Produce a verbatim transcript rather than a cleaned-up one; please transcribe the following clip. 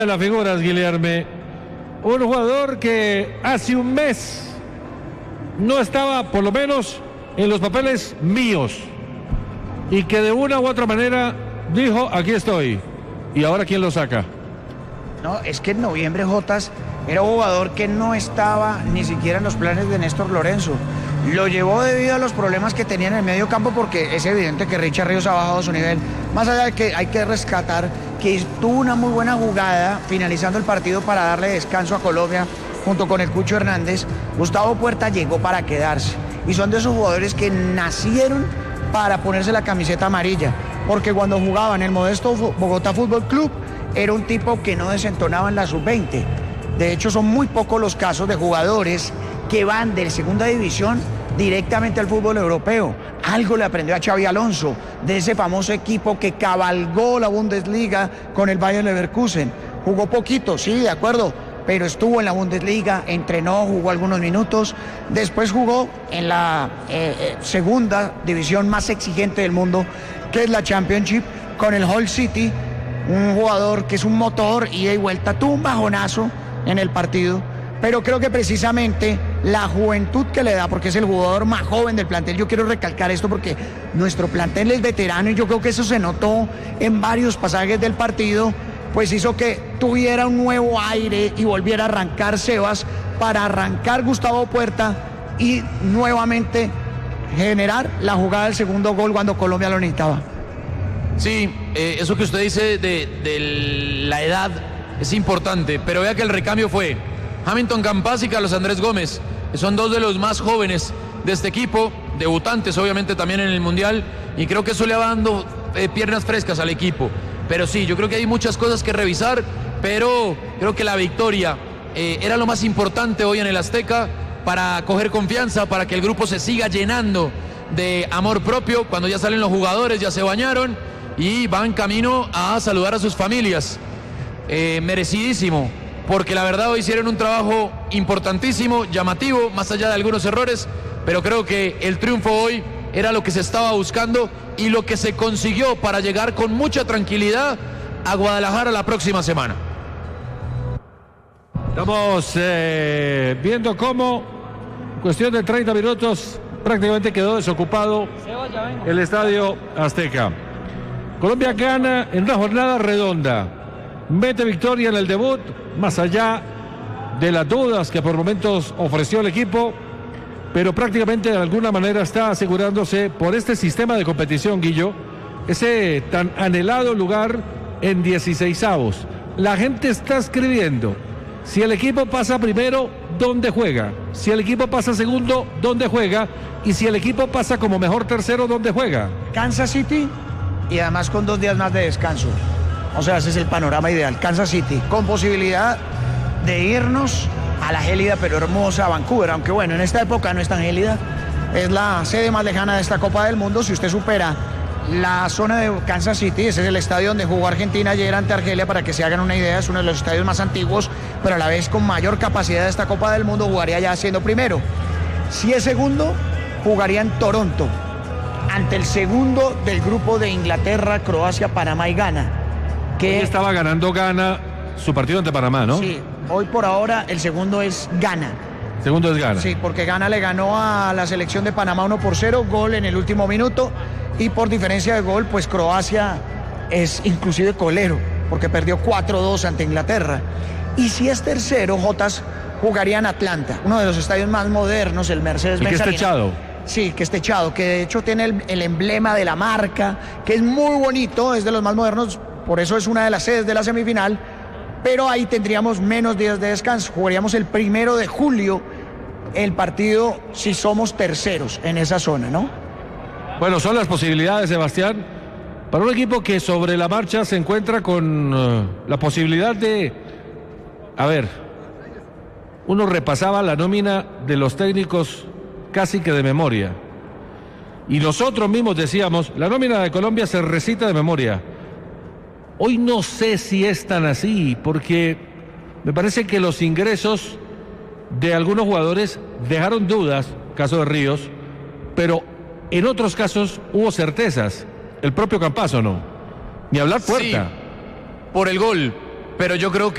de las figuras, Guilherme. Un jugador que hace un mes no estaba, por lo menos, en los papeles míos. Y que de una u otra manera dijo, aquí estoy. ¿Y ahora quién lo saca? No, es que en noviembre Jotas era un jugador que no estaba ni siquiera en los planes de Néstor Lorenzo. Lo llevó debido a los problemas que tenía en el medio campo, porque es evidente que Richard Ríos ha bajado su nivel. Más allá de que hay que rescatar que tuvo una muy buena jugada finalizando el partido para darle descanso a Colombia junto con el Cucho Hernández. Gustavo Puerta llegó para quedarse y son de esos jugadores que nacieron para ponerse la camiseta amarilla, porque cuando jugaba en el modesto Bogotá Fútbol Club era un tipo que no desentonaba en la sub veinte. De hecho, son muy pocos los casos de jugadores que van de segunda división directamente al fútbol europeo. Algo le aprendió a Xabi Alonso, de ese famoso equipo que cabalgó la Bundesliga con el Bayer Leverkusen. Jugó poquito, sí, de acuerdo, pero estuvo en la Bundesliga, entrenó, jugó algunos minutos. Después jugó en la eh, eh, segunda división más exigente del mundo, que es la Championship, con el Hull City. Un jugador que es un motor, ida y vuelta. Tuvo un bajonazo en el partido, pero creo que precisamente la juventud que le da, porque es el jugador más joven del plantel. Yo quiero recalcar esto porque nuestro plantel es veterano y yo creo que eso se notó en varios pasajes del partido, pues hizo que tuviera un nuevo aire y volviera a arrancar Sebas para arrancar Gustavo Puerta y nuevamente generar la jugada del segundo gol cuando Colombia lo necesitaba. Sí, eh, eso que usted dice de, de la edad es importante, pero vea que el recambio fue Hamilton Campas y Carlos Andrés Gómez, que son dos de los más jóvenes de este equipo, debutantes obviamente también en el Mundial, y creo que eso le va dando eh, piernas frescas al equipo. Pero sí, yo creo que hay muchas cosas que revisar, pero creo que la victoria eh, era lo más importante hoy en el Azteca para coger confianza, para que el grupo se siga llenando de amor propio. Cuando ya salen los jugadores, ya se bañaron y van camino a saludar a sus familias. Eh, merecidísimo, porque la verdad hoy hicieron un trabajo importantísimo, llamativo, más allá de algunos errores, pero creo que el triunfo hoy era lo que se estaba buscando y lo que se consiguió para llegar con mucha tranquilidad a Guadalajara la próxima semana. Estamos eh, viendo cómo, en cuestión de treinta minutos, prácticamente quedó desocupado el Estadio Azteca. Colombia gana en una jornada redonda, mete victoria en el debut, más allá de las dudas que por momentos ofreció el equipo, pero prácticamente de alguna manera está asegurándose por este sistema de competición, Guillo, ese tan anhelado lugar en dieciseisavos. La gente está escribiendo, si el equipo pasa primero, ¿dónde juega? Si el equipo pasa segundo, ¿dónde juega? Y si el equipo pasa como mejor tercero, ¿dónde juega? Kansas City, y además con dos días más de descanso. O sea, ese es el panorama ideal. Kansas City, con posibilidad de irnos a la gélida pero hermosa Vancouver, aunque bueno, en esta época no es tan gélida, es la sede más lejana de esta Copa del Mundo. Si usted supera la zona de Kansas City, ese es el estadio donde jugó Argentina ayer ante Argelia, para que se hagan una idea, es uno de los estadios más antiguos, pero a la vez con mayor capacidad de esta Copa del Mundo. Jugaría ya siendo primero. Si es segundo, jugaría en Toronto, ante el segundo del grupo de Inglaterra, Croacia, Panamá y Ghana. Que hoy estaba ganando Ghana su partido ante Panamá, ¿no? Sí, hoy por ahora el segundo es Ghana. Segundo es Ghana. Sí, porque Ghana le ganó a la selección de Panamá uno por cero, gol en el último minuto, y por diferencia de gol, pues Croacia es inclusive colero, porque perdió cuatro dos ante Inglaterra. Y si es tercero, Jotas jugaría en Atlanta, uno de los estadios más modernos, el Mercedes-Benz ¿Y que está Arena. echado? Sí, que está echado, que de hecho tiene el, el emblema de la marca, que es muy bonito, es de los más modernos, por eso es una de las sedes de la semifinal, pero ahí tendríamos menos días de descanso. Jugaríamos el primero de julio el partido si somos terceros en esa zona, ¿no? Bueno, son las posibilidades, Sebastián, para un equipo que sobre la marcha se encuentra con uh, la posibilidad de... A ver, uno repasaba la nómina de los técnicos casi que de memoria, y nosotros mismos decíamos, la nómina de Colombia se recita de memoria. Hoy no sé si es tan así, porque me parece que los ingresos de algunos jugadores dejaron dudas, caso de Ríos, pero en otros casos hubo certezas. El propio Campazo, ¿no? Ni hablar Puerta. Sí, por el gol, pero yo creo que